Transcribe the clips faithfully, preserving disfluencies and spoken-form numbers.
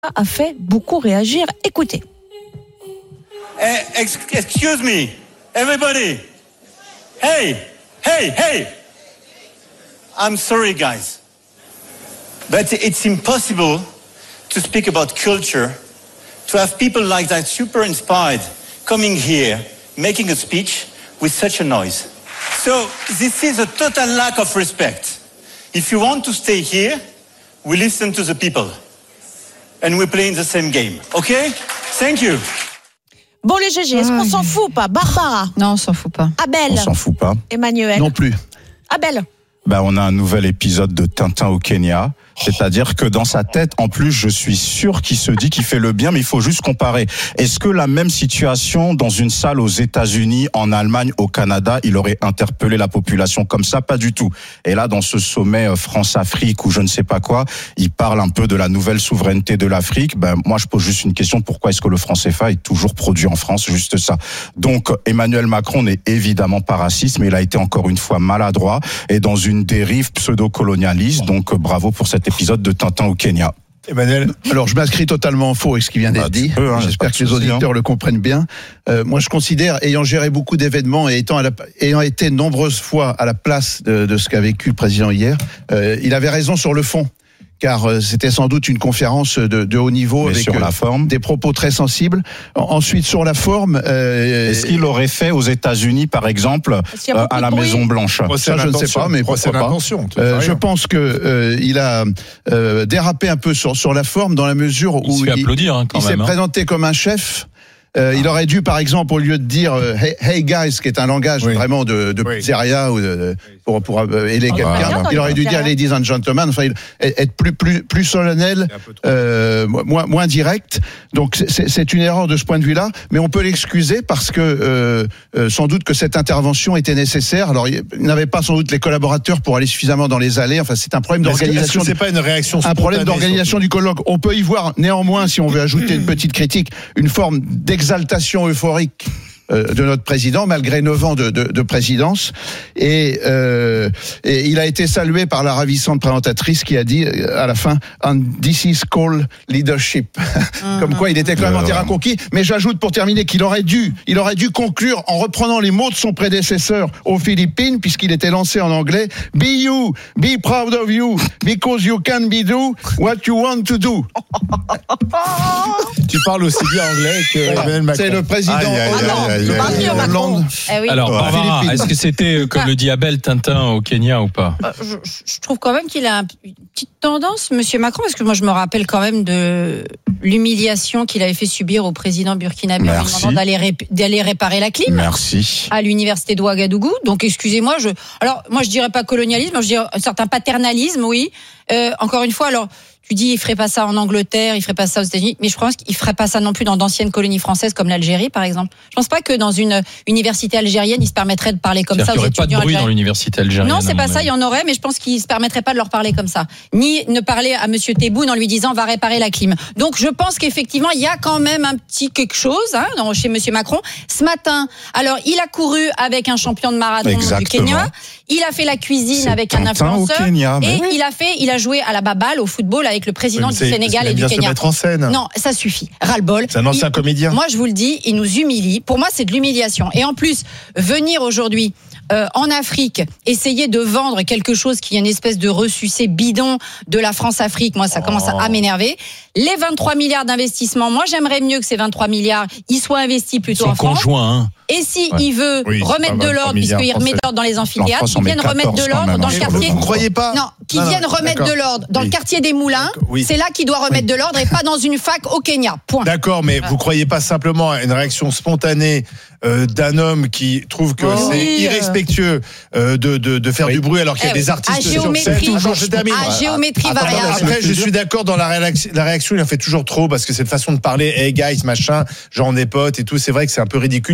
a fait beaucoup réagir. Écoutez. Excuse me, everybody. Hey, hey, hey. I'm sorry, guys. But it's impossible to speak about culture, to have people like that, super inspired, coming here, making a speech with such a noise. So this is a total lack of respect. If you want to stay here, we listen to the people. And we play in the same game. Okay? Thank you. Bon, les G G, est-ce qu'on s'en fout ou pas? Barbara? Non, on s'en fout pas. Abel? On s'en fout pas. Emmanuel? Non plus. Abel? Ben, on a un nouvel épisode de Tintin au Kenya. C'est-à-dire que dans sa tête, en plus, je suis sûr qu'il se dit qu'il fait le bien, mais il faut juste comparer. Est-ce que la même situation dans une salle aux États-Unis, en Allemagne, au Canada, il aurait interpellé la population comme ça? Pas du tout. Et là, dans ce sommet France-Afrique ou je ne sais pas quoi, il parle un peu de la nouvelle souveraineté de l'Afrique. Ben, moi, je pose juste une question. Pourquoi est-ce que le franc C F A est toujours produit en France? Juste ça. Donc, Emmanuel Macron n'est évidemment pas raciste, mais il a été encore une fois maladroit et dans une dérive pseudo-colonialiste. Donc, bravo pour cette épisode de Tintin au Kenya. Emmanuel, alors je m'inscris totalement faux avec ce qui vient d'être bah, dit. Peux, hein, J'espère que les souci, auditeurs hein. le comprennent bien. Euh, moi, je considère, ayant géré beaucoup d'événements et étant à la, ayant été nombreuses fois à la place de, de ce qu'a vécu le président hier, euh, il avait raison sur le fond. Car euh, c'était sans doute une conférence de, de haut niveau. Mais avec sur euh, la forme. Des propos très sensibles. En, ensuite, sur la forme... Euh, Est-ce qu'il l'aurait fait aux États-Unis, par exemple, euh, à la Maison-Blanche? Ça, je ne sais pas, mais pourquoi pas. Euh, je pense que euh, il a euh, dérapé un peu sur, sur la forme dans la mesure où il se fait il, applaudir hein, quand il même, s'est hein. présenté comme un chef. Euh, il aurait dû, par exemple, au lieu de dire euh, hey, hey guys, qui est un langage oui. vraiment de, de oui. pizzeria ou de, de, pour pour euh, aider ah, quelqu'un, bah, il aurait dû dire ladies and gentlemen, enfin, il, être plus plus plus solennel, euh, moins moins direct. Donc c'est, c'est une erreur de ce point de vue-là, mais on peut l'excuser parce que euh, euh, sans doute que cette intervention était nécessaire. Alors il n'avait pas sans doute les collaborateurs pour aller suffisamment dans les allées. Enfin, c'est un problème d'organisation. Est-ce que c'est pas une réaction un problème d'organisation surtout. Du colloque. On peut y voir néanmoins, si on veut ajouter une petite critique, une forme d'exaltation euphorique de notre président, malgré neuf ans de, de, de présidence. Et, euh, et il a été salué par la ravissante présentatrice qui a dit à la fin « And this is called leadership ». Comme quoi, il était quand même en terrain conquis. Mais j'ajoute pour terminer qu'il aurait dû, il aurait dû conclure en reprenant les mots de son prédécesseur aux Philippines, puisqu'il était lancé en anglais « Be you, be proud of you, because you can be do what you want to do ». Tu parles aussi bien anglais que Emmanuel Macron. C'est le président. Aïe, aïe, aïe, aïe. Hollande. Eh oui. Alors, Barbara, est-ce que c'était, comme le dit Abel, Tintin au Kenya ou pas? euh, je, je trouve quand même qu'il a une petite tendance, Monsieur Macron, parce que moi je me rappelle quand même de l'humiliation qu'il avait fait subir au président burkinabé en lui demandant d'aller, ré, d'aller réparer la clim. Merci. À l'université de Ouagadougou. Donc, excusez-moi, je, alors moi je dirais pas colonialisme, je dirais un certain paternalisme, oui. Euh, encore une fois, alors. Tu dis, il ferait pas ça en Angleterre, il ferait pas ça aux États-Unis, mais je pense qu'il ferait pas ça non plus dans d'anciennes colonies françaises comme l'Algérie, par exemple. Je pense pas que dans une université algérienne, il se permettrait de parler comme C'est-à-dire ça aux qu'il n'y aurait pas de bruit algériens. dans l'université algérienne. Non, c'est pas ça, il y en aurait, mais je pense qu'il se permettrait pas de leur parler comme ça. Ni ne parler à Monsieur Tebboune en lui disant, va réparer la clim. Donc, je pense qu'effectivement, il y a quand même un petit quelque chose, hein, chez Monsieur Macron. Ce matin, alors, il a couru avec un champion de marathon Exactement. du Kenya. Il a fait la cuisine c'est avec un influenceur. Kenya, et oui. il a fait, il a joué à la baballe, au football avec le président oui, du Sénégal et du Kenya. Se mettre en scène. Non, ça suffit. Ras-le-bol. C'est un ancien il, comédien. Moi, je vous le dis, il nous humilie. Pour moi, c'est de l'humiliation. Et en plus, venir aujourd'hui euh, en Afrique, essayer de vendre quelque chose qui est une espèce de ressucé bidon de la France-Afrique, moi, ça oh. commence à m'énerver. Les vingt-trois milliards d'investissements, moi, j'aimerais mieux que ces vingt-trois milliards, ils soient investis plutôt Son en France. Conjoint, hein. Et si ouais. il veut oui, remettre de l'ordre, puisqu'il remet de l'ordre dans les amphithéâtres, qu'il vienne remettre de l'ordre dans le quartier. Vous ne croyez pas? Non, qu'il vienne remettre de l'ordre dans oui. le quartier des Moulins. Oui. C'est là qu'il doit remettre oui. de l'ordre et pas dans une fac au Kenya. Point. D'accord, mais vous ne croyez pas simplement à une réaction spontanée euh, d'un homme qui trouve que oh, c'est oui, irrespectueux euh, de, de, de faire oui. du bruit alors qu'il y a eh des artistes à sur scène. Attends, je termine. À géométrie Attends, variable. Après, je suis d'accord dans la réaction, la réaction, il en fait toujours trop parce que cette façon de parler, hey guys, machin, genre on est potes et tout, c'est vrai que c'est un peu ridicule. Il est président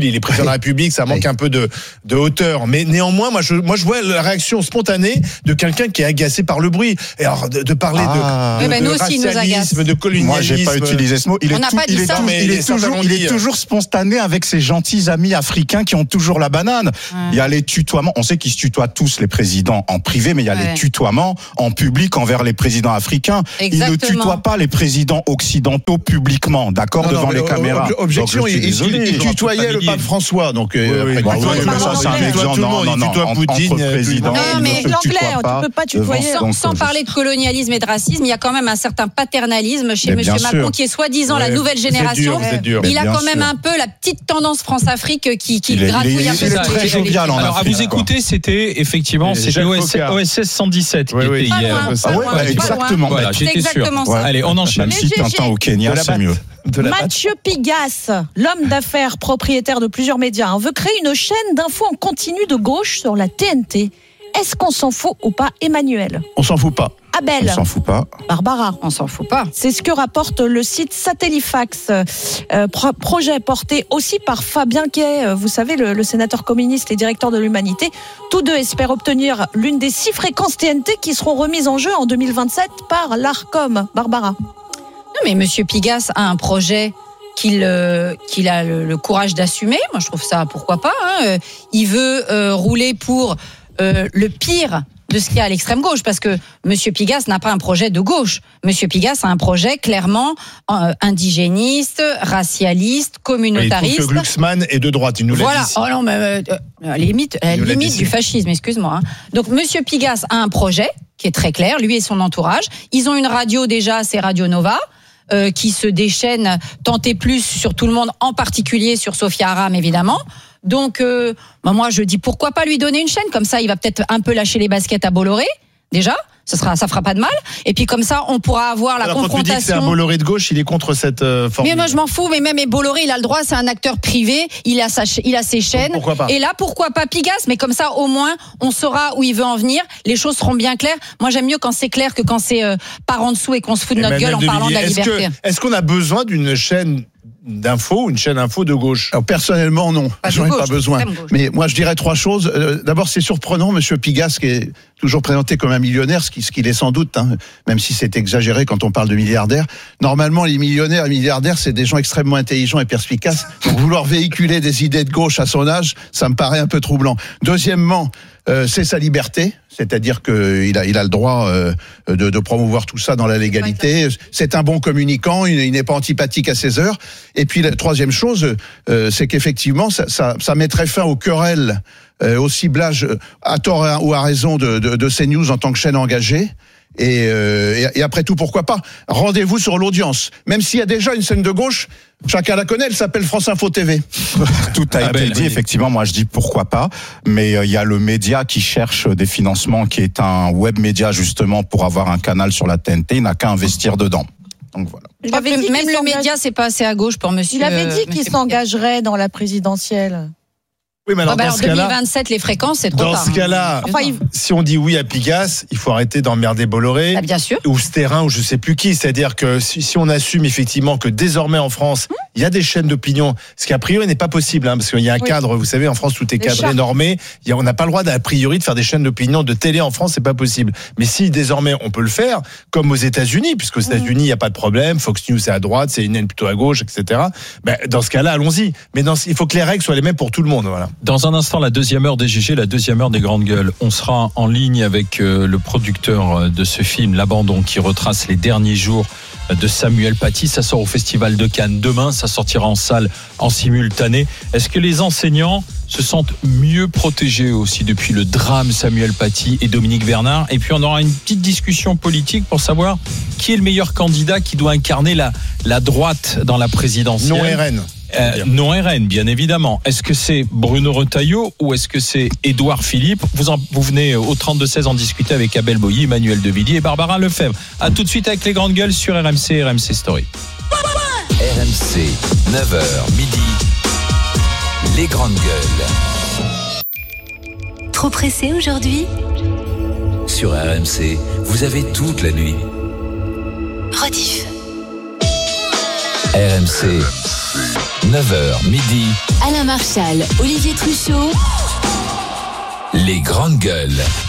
la République, ça manque oui. un peu de, de hauteur. Mais néanmoins, moi je, moi, je vois la réaction spontanée de quelqu'un qui est agacé par le bruit. Et alors, de, de parler Ah. de, de, Oui, ben, de nous aussi, il nous racialisme, agace. de colonialisme. Moi, j'ai pas utilisé ce mot. Il On est, n'a tout- pas dit il est, ça. tout- Mais il est certains toujours, l'ont il dit. est toujours spontané avec ses gentils amis africains qui ont toujours la banane. Ouais. Il y a les tutoiements. On sait qu'ils se tutoient tous, les présidents, en privé, mais il y a Ouais. les tutoiements en public envers les présidents africains. Ils ne Exactement. tutoient pas les présidents occidentaux publiquement, d'accord, Non, non, devant mais les ob- caméras. ob- Objection, Donc, je suis il, il- désolé. il tutoyait le familier. pape François, donc euh, Oui, oui, après, bah quoi. oui, Oui, mais mais ça, c'est un il tutoie exemple. tout le Non, monde, non, il non. tutoie Entre Poutine, présidents, Non, ils mais ne se tutoient l'anglais, tu pas peux pas devant tutoyer. son Sans, sans oncle. parler de colonialisme et de racisme, il y a quand même un certain paternalisme chez Mais Monsieur bien Macron sûr. qui est soi-disant la Ouais, nouvelle vous êtes génération. dur, vous êtes dur. Il a Mais quand bien même sûr. un peu la petite tendance France-Afrique qui, qui Il est- gratouille il est- un peu. il est sur très les- jovial en Alors, à Afrique, vous quoi. écouter, c'était effectivement, Et c'était Jacques O S, Faucard. O S S cent dix-sept Oui, qui oui. était Pas hier. loin, Ah pas ouais, loin, ouais, pas loin. exactement. Voilà, C'est j'étais sûr. exactement ça. Allez, on enchaîne. Même si Mais Tintin j'ai- au Kenya, De la c'est batte. mieux. De la batte. Mathieu Pigasse, l'homme d'affaires propriétaire de plusieurs médias, hein, veut créer une chaîne d'infos en continu de gauche sur la T N T. Est-ce qu'on s'en fout ou pas, Emmanuel? On s'en fout pas. Abel, On s'en fout pas. Barbara. On s'en fout pas. C'est ce que rapporte le site Satellifax. Euh, pro- projet porté aussi par Fabien Quay, euh, vous savez, le, le sénateur communiste et directeur de l'Humanité. Tous deux espèrent obtenir l'une des six fréquences T N T qui seront remises en jeu en deux mille vingt-sept par l'Arcom. Barbara. Non, mais Monsieur Pigasse a un projet qu'il euh, qu'il a le, le courage d'assumer. Moi, je trouve ça, pourquoi pas. Hein. Euh, Il veut euh, rouler pour euh, le pire de ce qu'il y a à l'extrême gauche, parce que Monsieur Pigasse n'a pas un projet de gauche. Monsieur Pigasse a un projet clairement euh, indigéniste, racialiste, Il trouve communautariste. que Glucksmann est de droite, il nous l'a Voilà. dit. Oh non, mais euh, à la limite, à la Il nous l'a limite dit. du fascisme, excuse-moi. Hein. Donc, Monsieur Pigasse a un projet qui est très clair, lui et son entourage. Ils ont une radio déjà, c'est Radio Nova. Euh, qui se déchaîne tant et plus sur tout le monde, en particulier sur Sophia Aram, évidemment. Donc, euh, bah moi, je dis pourquoi pas lui donner une chaîne, comme ça, il va peut-être un peu lâcher les baskets à Bolloré, déjà. Ça sera, ça fera pas de mal. Et puis comme ça, on pourra avoir la Alors, quand tu dis que c'est un confrontation. Bolloré de gauche, il est contre cette euh, formule. Mais moi, je m'en fous. Mais même et Bolloré, il a le droit. C'est un acteur privé. Il a sa, ch- il a ses chaînes. pourquoi pas. Et là, pourquoi pas Pigasse? Mais comme ça, au moins, on saura où il veut en venir. Les choses seront bien claires. Moi, j'aime mieux quand c'est clair que quand c'est euh, par en dessous et qu'on se fout de notre Emmanuel gueule en parlant de la Devilliers, est-ce que- liberté. Est-ce qu'on a besoin d'une chaîne d'info, une chaîne info de gauche? Alors, personnellement, non. Pas de J'en ai gauche, pas besoin. extrême gauche. Mais moi, je dirais trois choses. Euh, D'abord, c'est surprenant, Monsieur Pigasse, qui est toujours présenté comme un millionnaire, ce qui- ce qu'il est sans doute, hein, même si c'est exagéré quand on parle de milliardaires. Normalement, les millionnaires et milliardaires, c'est des gens extrêmement intelligents et perspicaces. Donc, vouloir véhiculer des idées de gauche à son âge, ça me paraît un peu troublant. Deuxièmement, euh, c'est sa liberté, c'est-à-dire qu'il a, il a le droit euh, de, de promouvoir tout ça dans la légalité. C'est un bon communicant, il, il n'est pas antipathique à ses heures. Et puis la troisième chose, euh, c'est qu'effectivement, ça, ça, ça mettrait fin aux querelles, euh, au ciblage, euh, à tort ou à raison, de, de, de CNews en tant que chaîne engagée. Et, euh, et, et après tout, pourquoi pas? Rendez-vous sur l'audience. Même s'il y a déjà une scène de gauche, chacun la connaît, elle s'appelle France Info T V. Tout a Ah, été belle, dit, oui. effectivement. Moi, je dis pourquoi pas. Mais euh, il y a le média qui cherche des financements, qui est un web média justement pour avoir un canal sur la T N T. Il n'a qu'à investir dedans. Donc voilà. Il avait dit Même qu'il le s'engage- média, c'est pas assez à gauche pour Monsieur. Il avait euh, dit qu'il Monsieur s'engagerait dans la présidentielle. Oui, mais Pigasse. alors, Ah bah dans alors ce deux mille cas-là, vingt-sept, les fréquences, c'est trop dans tard. ce cas-là, Enfin, il- si on dit oui à Pigasse, il faut arrêter d'emmerder Bolloré. Ah, bien sûr. Ou Sterrin ou je sais plus qui, c'est-à-dire que si, si on assume effectivement que désormais en France il y a des chaînes d'opinion, ce qui a priori n'est pas possible, hein, parce qu'il y a un Oui. cadre, vous savez, en France tout est Des cadré, chartes. normé, il y a, on n'a pas le droit a priori de faire des chaînes d'opinion de télé en France, c'est pas possible. Mais si désormais on peut le faire, comme aux États-Unis, puisqu'aux États-Unis il n'y a pas de problème, Fox News c'est à droite, C N N plutôt à gauche, et cetera. Ben, dans ce cas-là, allons-y. Mais dans, il faut que les règles soient les mêmes pour tout le monde, voilà. Dans un instant, la deuxième heure des G G, la deuxième heure des grandes gueules. On sera en ligne avec euh, le producteur de ce film, L'Abandon, qui retrace les derniers jours de Samuel Paty. Ça sort au Festival de Cannes demain, ça sortira en salle en simultané. Est-ce que les enseignants se sentent mieux protégés aussi depuis le drame Samuel Paty et Dominique Bernard? Et puis on aura une petite discussion politique pour savoir qui est le meilleur candidat qui doit incarner la, la droite dans la présidentielle. Non R N. Euh, non R N, bien évidemment. Est-ce que c'est Bruno Retailleau ou est-ce que c'est Édouard Philippe? Vous, en, vous venez au trente-deux seize en discuter avec Abel Boilly, Emmanuel Devilliers et Barbara Lefebvre. A tout de suite avec les grandes gueules sur R M C, R M C Story. R M C, neuf heures midi, les grandes gueules. Trop pressé aujourd'hui? Sur R M C, vous avez toute la nuit. Rediff. R M C, neuf heures midi. Alain Marchal, Olivier Truchot. Les grandes gueules.